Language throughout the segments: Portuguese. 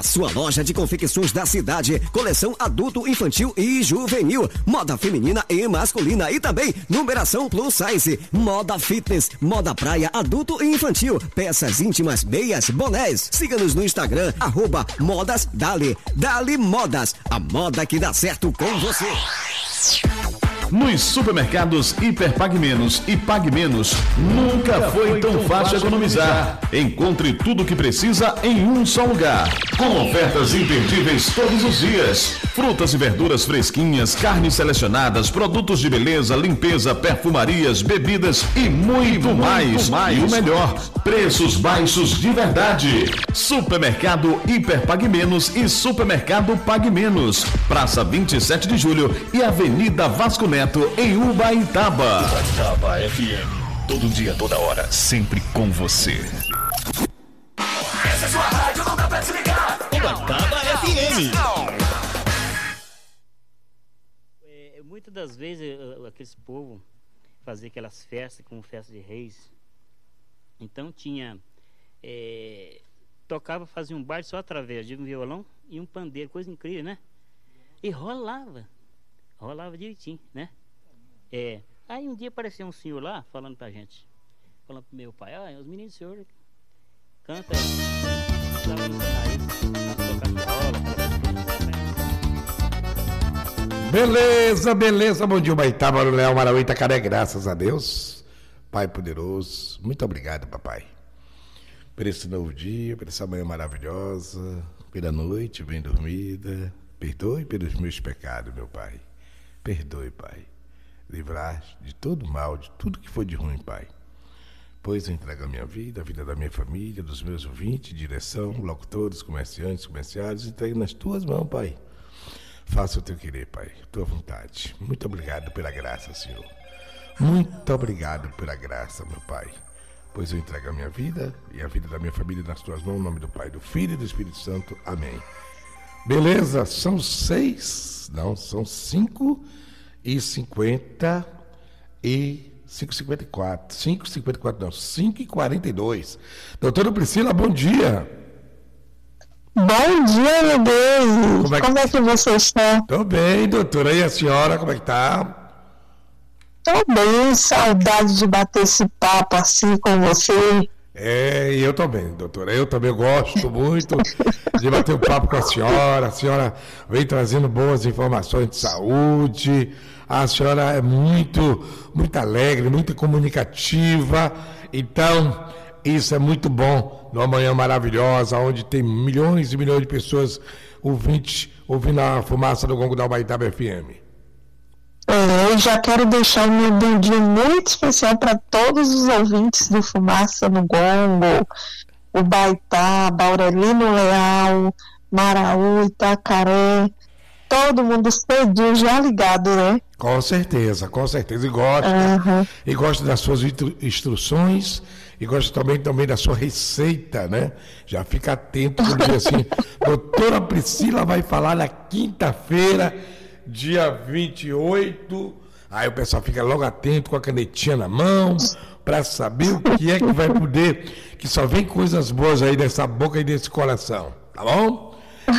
sua loja de confecções da cidade, coleção adulto, infantil e juvenil, moda feminina e masculina e também numeração plus size, moda fitness, moda praia, adulto e infantil, peças íntimas, meias, bonés. Siga-nos no Instagram, @modasdali. Dali Modas, a moda que dá certo com você. Nos supermercados Hiper Pague Menos e Pague Menos, nunca foi tão fácil economizar. Encontre tudo o que precisa em um só lugar, com ofertas imperdíveis todos os dias. Frutas e verduras fresquinhas, carnes selecionadas, produtos de beleza, limpeza, perfumarias, bebidas e muito mais. E o melhor, preços baixos de verdade. Supermercado Hiper Pague Menos e Supermercado Pague Menos. Praça 27 de Julho e Avenida Vasco Neto, em Ubaitaba. Ubaitaba FM. Todo dia, toda hora, sempre com você. Essa é sua rádio, não dá pra desligar. Ubaitaba FM. Muitas das vezes aqueles povos faziam aquelas festas como festa de reis. Então tinha tocava, fazia um baile só através de um violão e um pandeiro, coisa incrível, né? E rolava direitinho, né? Aí um dia apareceu um senhor lá falando pra gente, falando pro meu pai: os meninos do senhor cantam Beleza, bom dia, Ubaitaba, Léo Marauí, Itacaré, graças a Deus, Pai poderoso, muito obrigado, papai, por esse novo dia, por essa manhã maravilhosa, pela noite bem dormida. Perdoe pelos meus pecados, meu Pai. Perdoe, Pai. Livrar de todo mal, de tudo que for de ruim, Pai. Pois eu entrego a minha vida, a vida da minha família, dos meus ouvintes, direção, locutores, comerciantes, comerciários, entrego nas tuas mãos, Pai. Faça o teu querer, Pai, tua vontade. Muito obrigado pela graça, Senhor. Muito obrigado pela graça, meu Pai. Pois eu entrego a minha vida e a vida da minha família nas tuas mãos, em nome do Pai, do Filho e do Espírito Santo. Amém. Beleza, são 5h50 e 5h42. Doutora Priscila, bom dia. Bom dia, meu Deus. Como é que você está? Tô bem, doutora. E a senhora, como é que tá? Tô bem, saudade de bater esse papo assim com você. E eu também, doutora. Eu também gosto muito de bater um papo com a senhora. A senhora vem trazendo boas informações de saúde. A senhora é muito alegre, muito comunicativa. Então, isso é muito bom numa manhã maravilhosa, onde tem milhões e milhões de pessoas ouvindo a fumaça do gongo da Ubaitaba FM. Eu já quero deixar o meu bom dia muito especial para todos os ouvintes do Fumaça no Gongo, Ubaitaba, Aurelino Leal, Maraú, Itacaré, todo mundo cedinho já ligado, né? Com certeza, e gosta das suas instruções, e gosta também da sua receita, né? Já fica atento quando diz assim, doutora Priscila vai falar na quinta-feira, dia 28, aí o pessoal fica logo atento com a canetinha na mão, para saber o que é que vai poder, que só vem coisas boas aí dessa boca e desse coração, tá bom?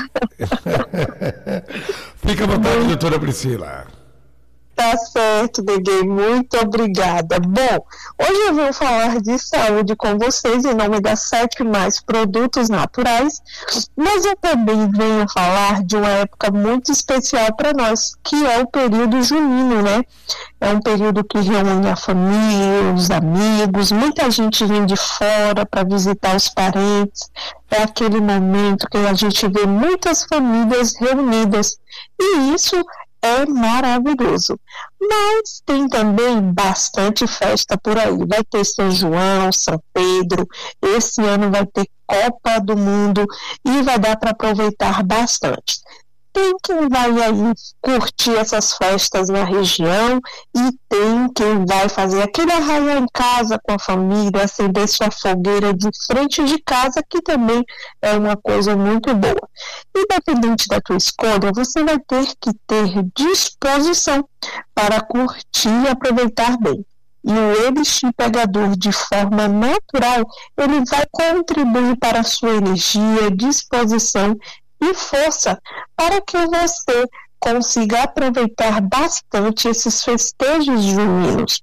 Fica à vontade, doutora Priscila. Tá certo, Neguei, muito obrigada. Bom, hoje eu vou falar de saúde com vocês em nome da 7 Mais Produtos Naturais, mas eu também venho falar de uma época muito especial para nós, que é o período junino, né? É um período que reúne a família, os amigos, muita gente vem de fora para visitar os parentes. É aquele momento que a gente vê muitas famílias reunidas, e isso é maravilhoso. Mas tem também bastante festa por aí. Vai ter São João, São Pedro, esse ano vai ter Copa do Mundo e vai dar para aproveitar bastante. Tem quem vai aí curtir essas festas na região e tem quem vai fazer aquele arraial em casa com a família, acender sua fogueira de frente de casa, que também é uma coisa muito boa. Independente da tua escolha, você vai ter que ter disposição para curtir e aproveitar bem. E o Elixir Pegador, de forma natural, ele vai contribuir para a sua energia, disposição e força para que você consiga aproveitar bastante esses festejos juninos.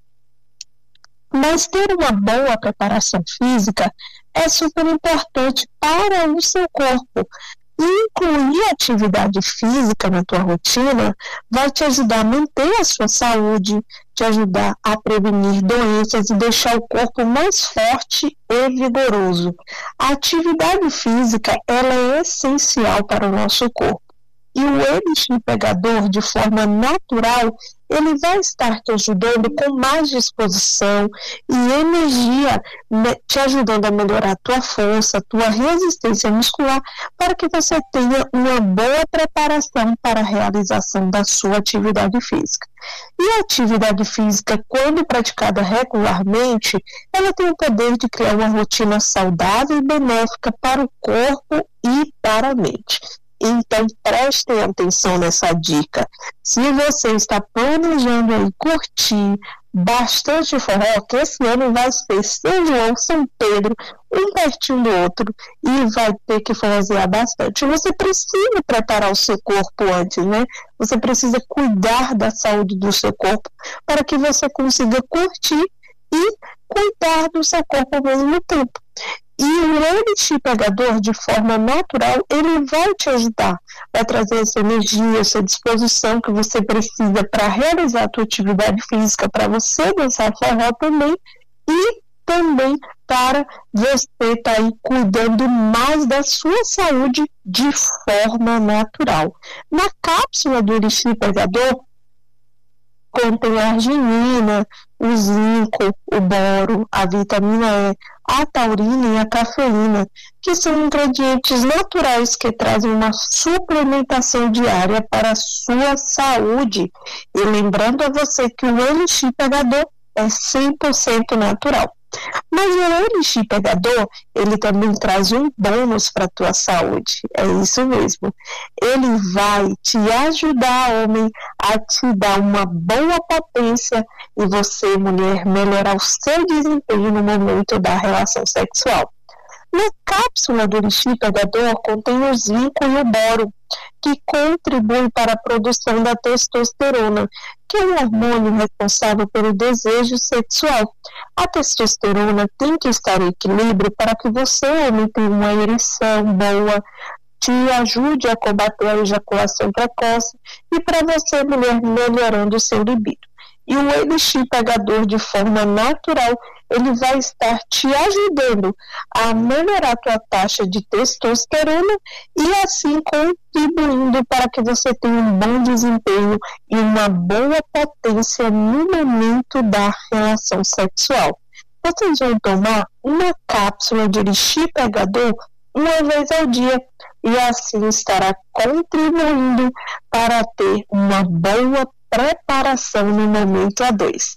Mas ter uma boa preparação física é super importante para o seu corpo. Incluir atividade física na tua rotina vai te ajudar a manter a sua saúde, te ajudar a prevenir doenças e deixar o corpo mais forte e vigoroso. A atividade física, ela é essencial para o nosso corpo. E o Elixir Pegador, de forma natural, ele vai estar te ajudando com mais disposição e energia, te ajudando a melhorar a tua força, a tua resistência muscular, para que você tenha uma boa preparação para a realização da sua atividade física. E a atividade física, quando praticada regularmente, ela tem o poder de criar uma rotina saudável e benéfica para o corpo e para a mente. Então, prestem atenção nessa dica. Se você está planejando aí curtir bastante forró, que esse ano vai ser São João, São Pedro, um pertinho do outro, e vai ter que forrozear bastante. Você precisa preparar o seu corpo antes, né? Você precisa cuidar da saúde do seu corpo para que você consiga curtir e cuidar do seu corpo ao mesmo tempo. E o Elixir Pegador, de forma natural, ele vai te ajudar, vai trazer essa energia, essa disposição que você precisa para realizar a tua atividade física, para você dançar forró também, e também para você estar aí cuidando mais da sua saúde de forma natural. Na cápsula do Elixir Pegador, contém a arginina, o zinco, o boro, a vitamina E, a taurina e a cafeína, que são ingredientes naturais que trazem uma suplementação diária para a sua saúde. E lembrando a você que o Elixir Pegador é 100% natural. Mas o Elixir Pegador, ele também traz um bônus para a tua saúde. É isso mesmo. Ele vai te ajudar, homem, a te dar uma boa potência e você, mulher, melhorar o seu desempenho no momento da relação sexual. Na cápsula do Elixir Pegador contém o zinco e o boro, que contribuem para a produção da testosterona, que é um hormônio responsável pelo desejo sexual. A testosterona tem que estar em equilíbrio para que você, homem, tenha uma ereção boa, te ajude a combater a ejaculação precoce e para você, mulher, melhorando o seu libido. E o Elixir Pegador, de forma natural, ele vai estar te ajudando a melhorar a tua taxa de testosterona e assim contribuindo para que você tenha um bom desempenho e uma boa potência no momento da relação sexual. Vocês vão tomar uma cápsula de Elixir Pegador uma vez ao dia e assim estará contribuindo para ter uma boa preparação no momento A2.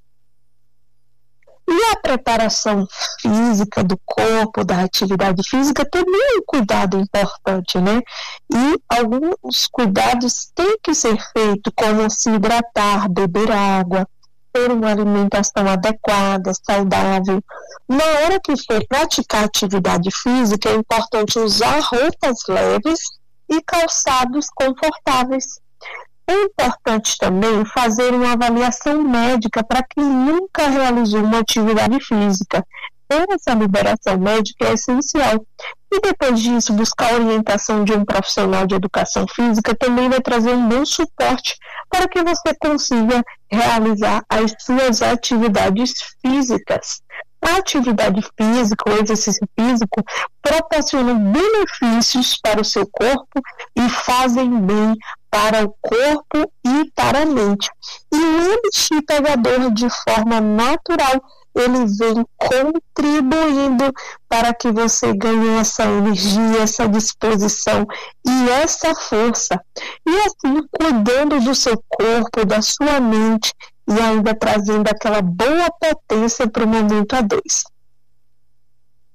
E a preparação física do corpo, da atividade física, também é um cuidado importante, né? E alguns cuidados têm que ser feitos, como se hidratar, beber água, ter uma alimentação adequada, saudável. Na hora que for praticar atividade física, é importante usar roupas leves e calçados confortáveis. É importante também fazer uma avaliação médica para quem nunca realizou uma atividade física. Essa liberação médica é essencial. E depois disso, buscar a orientação de um profissional de educação física também vai trazer um bom suporte para que você consiga realizar as suas atividades físicas. A atividade física, o exercício físico, proporcionam benefícios para o seu corpo e fazem bem para o corpo e para a mente. E o Elixir Pegador, de forma natural, ele vem contribuindo para que você ganhe essa energia, essa disposição e essa força. E assim, cuidando do seu corpo, da sua mente e ainda trazendo aquela boa potência para o momento A2.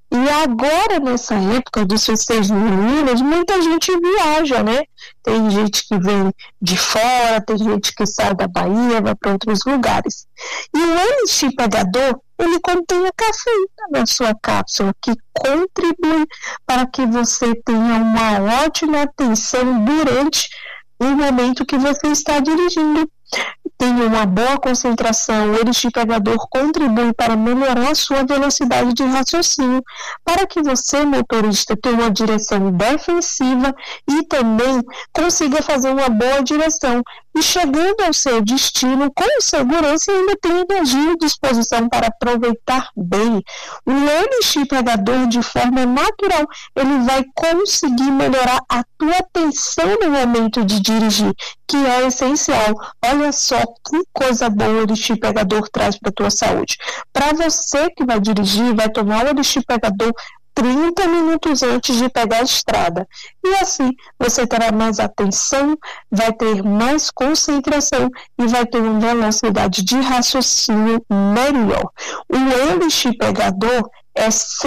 E agora, nessa época dos festejos juninos, muita gente viaja, né? Tem gente que vem de fora, tem gente que sai da Bahia, vai para outros lugares. E o Elixir Pegador, ele contém a cafeína na sua cápsula, que contribui para que você tenha uma ótima atenção durante o momento que você está dirigindo. Tem uma boa concentração. O Elixir Pegador contribui para melhorar a sua velocidade de raciocínio, para que você, motorista, tenha uma direção defensiva e também consiga fazer uma boa direção. E chegando ao seu destino com segurança, ainda tem energia e disposição para aproveitar bem. O Elixir Pegador, de forma natural, ele vai conseguir melhorar a tua atenção no momento de dirigir, que é essencial. Olha só que coisa boa o Elixir Pegador traz para a tua saúde. Para você que vai dirigir, vai tomar o Elixir Pegador 30 minutos antes de pegar a estrada. E assim, você terá mais atenção, vai ter mais concentração e vai ter uma velocidade de raciocínio melhor. O Elixir Pegador é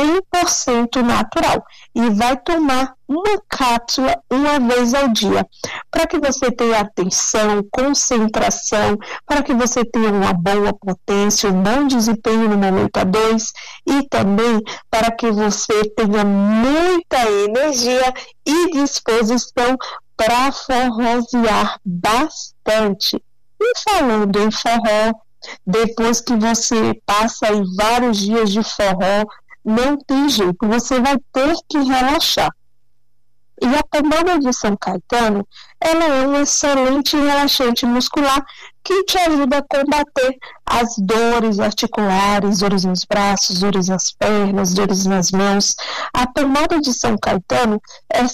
100% natural e vai tomar uma cápsula uma vez ao dia, para que você tenha atenção, concentração, para que você tenha uma boa potência, um bom desempenho no momento A2 e também para que você tenha muita energia e disposição para forrosear bastante. E falando em forró, depois que você passa aí vários dias de forró, não tem jeito, você vai ter que relaxar. E a pomada de São Caetano, ela é um excelente relaxante muscular que te ajuda a combater as dores articulares, dores nos braços, dores nas pernas, dores nas mãos. A pomada de São Caetano é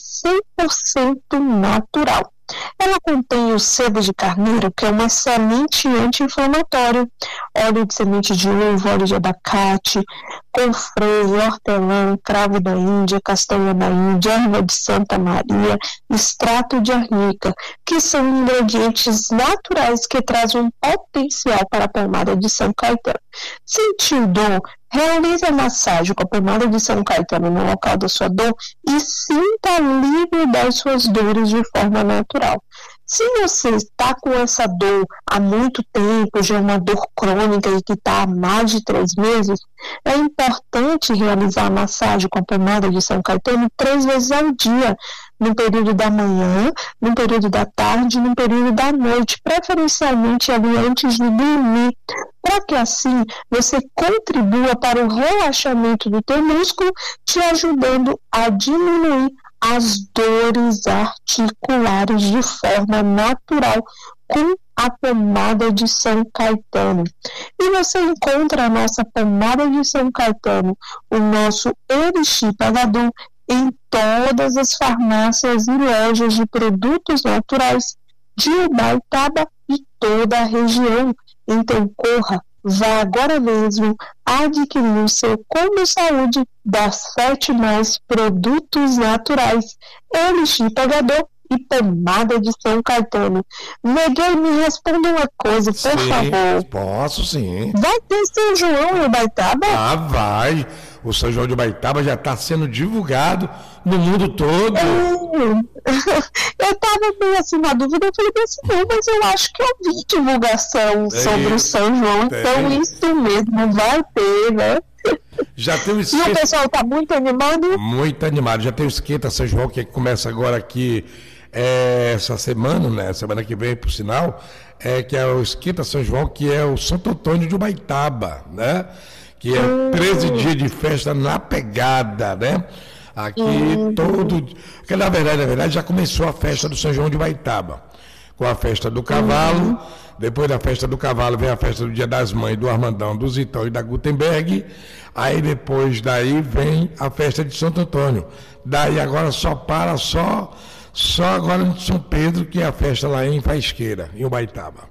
100% natural. Ela contém o sebo de carneiro, que é um excelente anti-inflamatório, óleo de semente de uva, óleo de abacate, confrei, hortelã, cravo da Índia, castanha da Índia, erva de Santa Maria, extrato de arnica, que são ingredientes naturais que trazem um potencial para a pomada de São Caetano. Sentiu dor? Realize a massagem com a pomada de São Caetano no local da sua dor e sinta alívio das suas dores de forma natural. Se você está com essa dor há muito tempo, já é uma dor crônica e que está há mais de 3 meses, é importante realizar a massagem com a pomada de São Caetano 3 vezes ao dia, no período da manhã, no período da tarde e no período da noite, preferencialmente ali antes de dormir, para que assim você contribua para o relaxamento do teu músculo, te ajudando a diminuir as dores articulares de forma natural com a pomada de São Caetano. E você encontra a nossa pomada de São Caetano, o nosso Elixir Pegador, em todas as farmácias e lojas de produtos naturais de Ubaitaba e toda a região. Então corra, vá agora mesmo adquirir o seu Combo Saúde da 7 Mais Produtos Naturais, Elixir Pegador e pomada de São Caetano. Neguei, me responda uma coisa, por favor. Posso sim. Vai ter São João em Ubaitaba? Ah, vai. O São João de Ubaitaba já está sendo divulgado no mundo todo. Eu estava meio assim na dúvida, eu falei assim, não, mas eu acho que eu vi divulgação sobre o São João, então isso mesmo, vai ter, né? Já tem o esquenta... E o pessoal está muito animado? Muito animado. Já tem o Esquenta São João, que começa agora aqui essa semana, né? Semana que vem, por sinal, que é o Esquenta São João, que é o Santo Antônio de Ubaitaba, né? Que é 13 dias de festa na pegada, né? Aqui todo... Porque, na verdade, já começou a festa do São João de Ubaitaba, com a festa do cavalo. Depois da festa do cavalo vem a festa do Dia das Mães, do Armandão, do Zitão e da Gutenberg. Aí depois daí vem a festa de Santo Antônio. Daí agora só agora em São Pedro, que é a festa lá em Faisqueira, em Ubaitaba.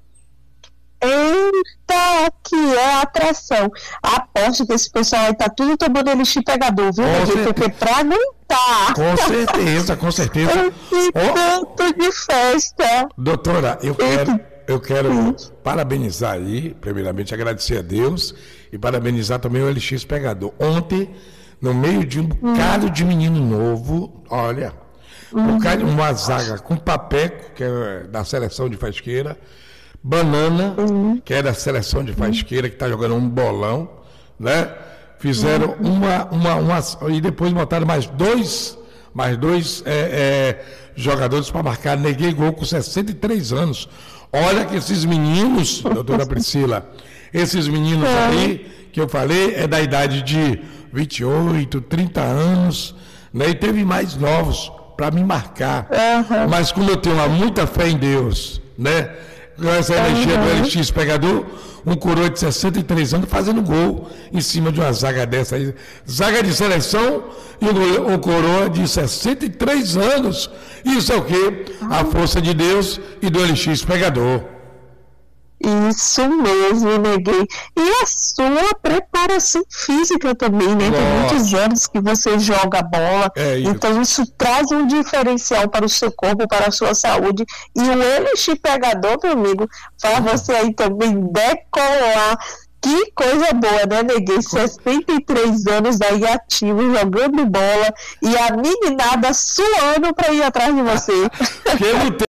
Eita, que é a atração. Aposto que esse pessoal aí tá tudo tomando Elixir Pegador, viu? Porque pra aguentar. Com certeza. Tanto de festa. Doutora, eu quero parabenizar aí, primeiramente agradecer a Deus e parabenizar também o Elixir Pegador. Ontem no meio de um bocado de menino novo, olha, uma zaga com Papeco, que é da seleção de Fasqueira, Banana, que é da seleção de Fasqueira, que está jogando um bolão, né? Fizeram e depois botaram mais dois jogadores para marcar. Neguei gol com 63 anos. Olha que esses meninos, doutora Priscila, esses meninos aí que eu falei é da idade de 28, 30 anos, né? E teve mais novos para me marcar. Mas como eu tenho muita fé em Deus, né? Com essa energia do LX Pegador, um coroa de 63 anos fazendo gol em cima de uma zaga dessa aí. Zaga de seleção e um coroa de 63 anos. Isso é o quê? A força de Deus e do LX Pegador. Isso mesmo, Neguei. E a sua preparação física também, né? Tem muitos anos que você joga bola. Então isso traz um diferencial para o seu corpo, para a sua saúde. E o LX Pegador, meu amigo, para você aí também decolar. Que coisa boa, né, Neguei? 63 anos aí ativo, jogando bola. E a meninada suando para ir atrás de você.